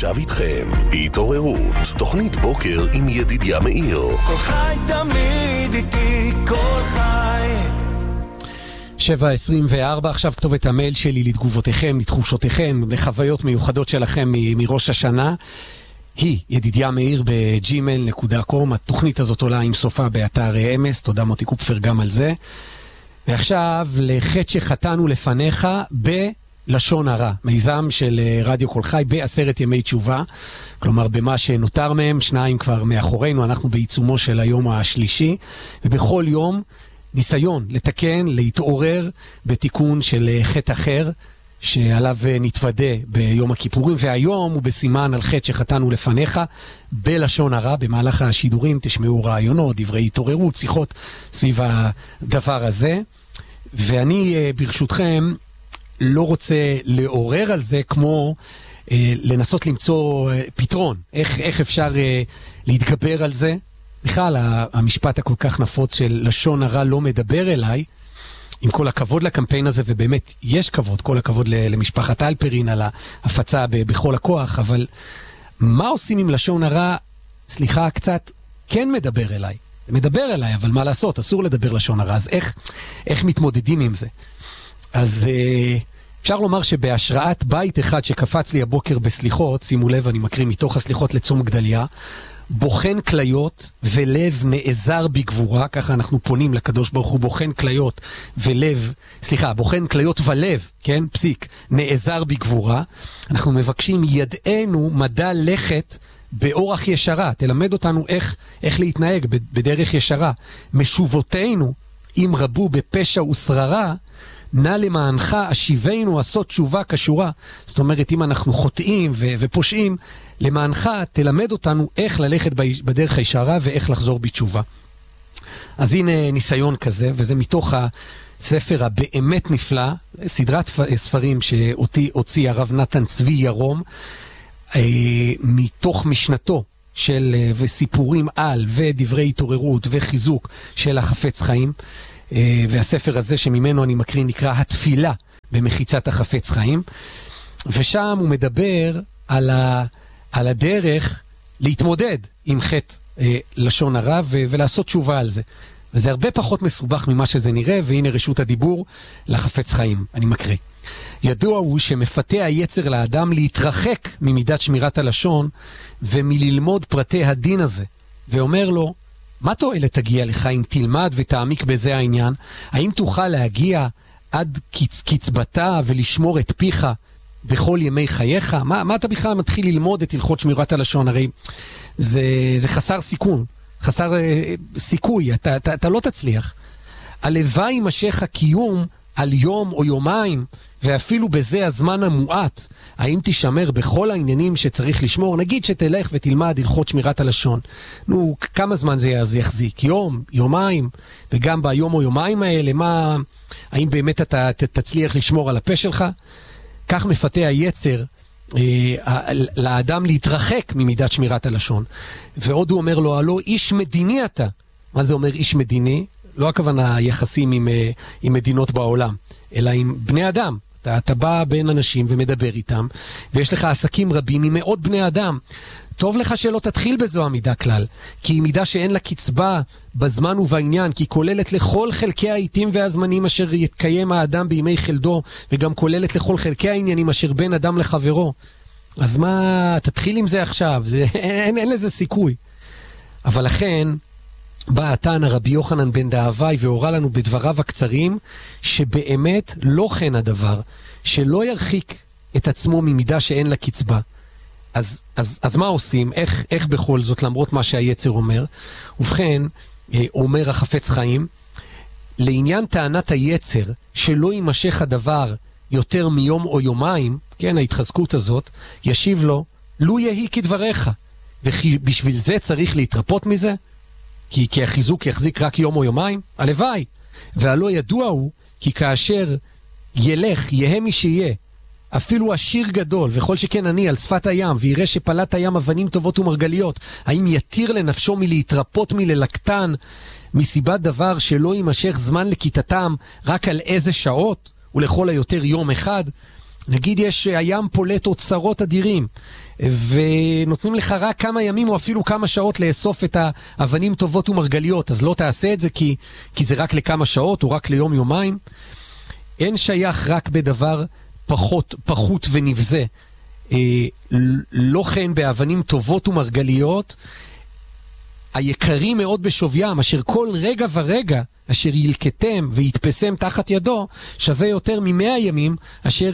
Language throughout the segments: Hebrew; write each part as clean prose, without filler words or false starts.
עכשיו איתכם בהתעוררות, תוכנית בוקר עם ידידיה מאיר. כל חי תמיד איתי, כל חי. 7:24, עכשיו כתובת המייל שלי לתגובותיכם, לתחושותיכם, לחוויות מיוחדות שלכם מראש השנה. היא ידידיה מאיר ב-gmail.com. התוכנית הזאת עולה עם סופה באתר אמס, תודה מוטי קופפר גם על זה. ועכשיו לחטא שחטאנו לפניך בלשון הרע, מיזם של רדיו כל חי ב10 ימי תשובה, כלומר במה שנותר מהם, 2 כבר מאחורינו, אנחנו בעיצומו של היום השלישי, ובכל יום ניסיון לתקן, להתעורר בתיקון של חטא אחר, שעליו נתוודה ביום הכיפורים, והיום הוא בסימן על חטא שחטאנו לפניך בלשון הרע. במהלך השידורים תשמעו רעיונות, דברי התעוררות, שיחות סביב הדבר הזה, ואני ברשותכם לא רוצה לעורר על זה כמו לנסות למצוא פתרון, איך אפשר להתגבר על זה. בכלל המשפט הכל כך נפוץ של לשון הרע לא מדבר אליי, עם כל הכבוד לקמפיין הזה, ובאמת יש כבוד, כל הכבוד למשפחת אלפרין על ההפצה בכל הכוח, אבל מה עושים עם לשון הרע, סליחה קצת, כן מדבר אליי. מדבר אליי, אבל מה לעשות, אסור לדבר לשון הרע, אז איך מתמודדים עם זה? אז אפשר לומר שבהשראת בית אחד שקפץ לי הבוקר בסליחות, שימו לב, אני מקריא מתוך הסליחות לצום גדליה, בוחן כליות ולב נעזר בגבורה, ככה אנחנו פונים לקדוש ברוך הוא, בוחן כליות ולב, סליחה, בוחן כליות ולב, כן, פסיק, נעזר בגבורה. אנחנו מבקשים ידענו מדע לכת באורח ישרה, תלמד אותנו איך להתנהג בדרך ישרה. משובותינו, אם רבו בפשע ושררה, נא למענך אשיבנו עשות תשובה כשורה. זאת אומרת, אם אנחנו חוטאים ופושעים, למענך תלמד אותנו איך ללכת בדרך הישרה ואיך לחזור בתשובה. אז הנה ניסיון כזה, וזה מתוך הספר הבאמת נפלא, סדרת ספרים שאותי הוציא הרב נתן צבי ירום, מתוך משנתו של וסיפורים על ודברי התעוררות וחיזוק של החפץ חיים. והספר הזה שממנו אני מקריא נקרא התפילה במחיצת החפץ חיים, ושם הוא מדבר על הדרך להתמודד עם חטא לשון הרע ולעשות תשובה על זה. וזה הרבה פחות מסובך ממה שזה נראה, והנה רשות הדיבור לחפץ חיים. אני מקריא. ידוע הוא שמפתה היצר לאדם להתרחק ממידת שמירת הלשון ומללמוד פרטי הדין הזה, ואומר לו, מה תועלת תגיע לך אם תלמד ותעמיק בזה העניין? האם תוכל להגיע עד קצבתה ולשמור את פיך בכל ימי חייך? מה אתה בכלל מתחיל ללמוד את הלכות שמירת הלשון? הרי זה חסר סיכון, חסר סיכוי, אתה לא תצליח. הלוואי יימשך הקיום על יום או יומיים, ואפילו בזה הזמן המועט, האם תשמר בכל העניינים שצריך לשמור? נגיד שתלך ותלמד הלכות שמירת הלשון. נו, כמה זמן זה יחזיק? יום, יומיים, וגם ביום או יומיים האלה, האם באמת אתה תצליח לשמור על הפה שלך? כך מפתה היצר לאדם להתרחק ממידת שמירת הלשון. ועוד הוא אומר לו, הלא איש מדיני אתה. מה זה אומר איש מדיני? לא הכוונה יחסים עם מדינות בעולם, אלא עם בני אדם. אתה בא בין אנשים ומדבר איתם, ויש לך עסקים רבים עם מאות בני אדם. טוב לך שלא תתחיל בזו המידה כלל, כי היא מידה שאין לה קצבה בזמן ובעניין, כי היא כוללת לכל חלקי העיתים והזמנים אשר יתקיים האדם בימי חלדו, וגם כוללת לכל חלקי העניינים אשר בין אדם לחברו. אז מה, תתחיל עם זה עכשיו, אין לזה סיכוי. אבל לכן, בא התנא רבי יוחנן בן דהווי והורה לנו בדבריו הקצרים שבאמת לא כן הדבר, שלא ירחיק את עצמו ממידה שאין לה קצבה. אז מה עושים? איך בכל זאת, למרות מה שהיצר אומר? ובכן, אומר החפץ חיים, לעניין טענת היצר שלא יימשך הדבר יותר מיום או יומיים, כן, ההתחזקות הזאת, ישיב לו, לו יהי כדבריך, ובשביל זה צריך להתרפות מזה? כי החיזוק יחזיק רק יום או יומיים? הלוואי. והלא ידוע הוא כי כאשר ילך, יהיה מי שיהיה, אפילו עשיר גדול, וכל שכן אני על שפת הים, ויראה שפלת הים אבנים טובות ומרגליות, האם יתיר לנפשו מלהתרפות מללקטן, מסיבת דבר שלא יימשך זמן לכיתתם רק על איזה שעות, ולכל היותר יום אחד? נגיד הים פולט אוצרות אדירים, ונותנים לך רק כמה ימים או אפילו כמה שעות לאסוף את האבנים טובות ומרגליות, אז לא תעשה את זה כי זה רק לכמה שעות או רק ליום יומיים. אין שייך רק בדבר פחות ונבזה. לא כן באבנים טובות ומרגליות, היקרים מאוד בשוויים, אשר כל רגע ורגע אשר ילקטם ויתפסם תחת ידו, שווה יותר מ100 ימים אשר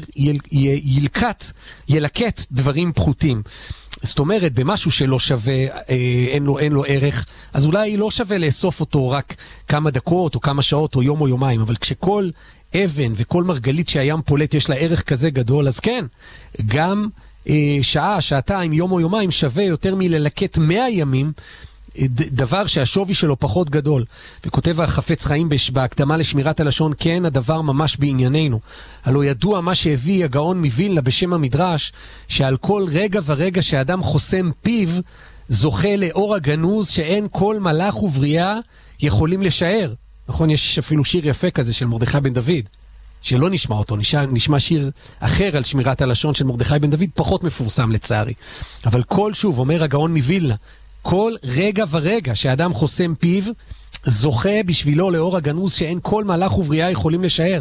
ילקט דברים פחותים. זאת אומרת, במשהו שלא שווה, אין לו ערך, אז אולי לא שווה לאסוף אותו רק כמה דקות או כמה שעות או יום או יומיים, אבל כשכל אבן וכל מרגלית שהים פולט יש לה ערך כזה גדול, אז כן, גם שעה, שעתיים, יום או יומיים שווה יותר מללקט 100 ימים, דבר שהשווי שלו פחות גדול. וכותב החפץ חיים בהקדמה לשמירת הלשון, כן, הדבר ממש בענייננו. הלא ידוע מה שהביא הגאון מווילנה בשם המדרש, שעל כל רגע ורגע שאדם חוסם פיו, זוכה לאור הגנוז שאין כל מלאך ובריאה יכולים לשער. נכון, יש אפילו שיר יפה כזה של מרדכי בן דוד, שלא נשמע אותו, נשמע שיר אחר על שמירת הלשון של מרדכי בן דוד, פחות מפורסם לצערי. אבל כל שוב, אומר הגאון מווילנה, כל רגע ורגע שאדם חוסם פיו, זוכה בשבילו לאור הגנוז שאין כל מלאך ובריאה יכולים לשער.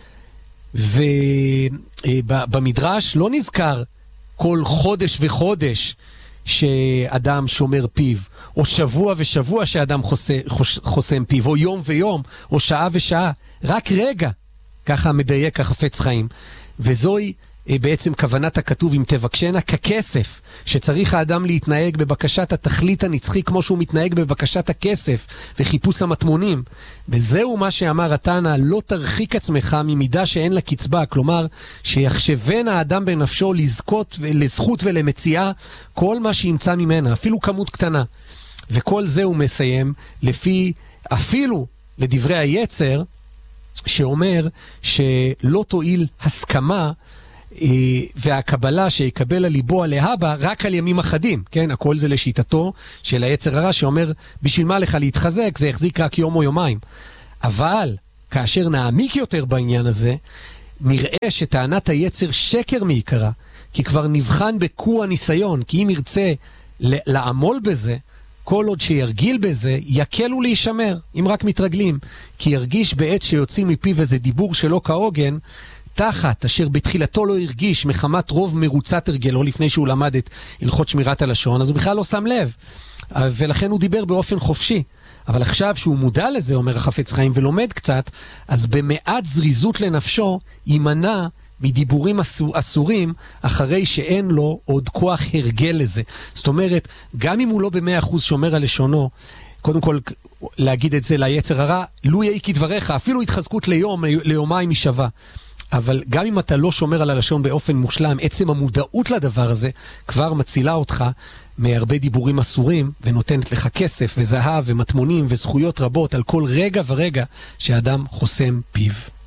ובמדרש לא נזכר כל חודש וחודש שאדם שומר פיו, או שבוע ושבוע שאדם חוסם פיו, או יום ויום, או שעה ושעה. רק רגע, ככה מדייק החפץ חיים. וזוהי בעצם כוונת הכתוב, אם תבקשנה, ככסף, שצריך האדם להתנהג בבקשת התכלית הנצחי כמו שהוא מתנהג בבקשת הכסף וחיפוש המטמונים. וזהו מה שאמר התנא, לא תרחיק עצמך ממידה שאין לה קצבה, כלומר שיחשבן האדם בנפשו לזכות לזכות ולמציאה כל מה שימצא ממנה, אפילו כמות קטנה. וכל זה הוא מסיים לפי אפילו לדברי היצר, שאומר שלא תועיל הסכמה והקבלה שיקבל על ליבו להבא רק על ימים אחדים, כן? הכל זה לשיטתו של היצר הרע שאומר בשביל מה לך להתחזק, זה יחזיק רק יום או יומיים. אבל כאשר נעמיק יותר בעניין הזה, נראה שטענת היצר שקר מעיקרה, כי כבר נבחן בקוע ניסיון, כי אם ירצה לעמול בזה, כל עוד שירגיל בזה, יקלו להישמר, אם רק מתרגלים, כי ירגיש בעת שיוצאים מפיו איזה דיבור שלא כהוגן, תחת אשר בתחילתו לא הרגיש מחמת רוב מרוצת הרגלו לפני שהוא למד את הלכות שמירת הלשון, אז הוא בכלל לא שם לב, ולכן הוא דיבר באופן חופשי. אבל עכשיו שהוא מודע לזה, אומר החפץ חיים, ולומד קצת, אז במעט זריזות לנפשו יימנע מדיבורים אסורים, אחרי שאין לו עוד כוח הרגל לזה. זאת אומרת, גם אם הוא לא ב100% שומר על לשונו, קודם כל להגיד את זה ליצר הרע, לו יהי כדבריך, אפילו התחזקות ליום, ליומיים משווה. אבל גם אם אתה לא שומר על הלשון באופן מושלם, עצם המודעות לדבר הזה כבר מצילה אותך מהרבה דיבורים אסורים, ונותנת לך כסף וזהב ומטמונים וזכויות רבות על כל רגע ורגע שאדם חוסם פיו.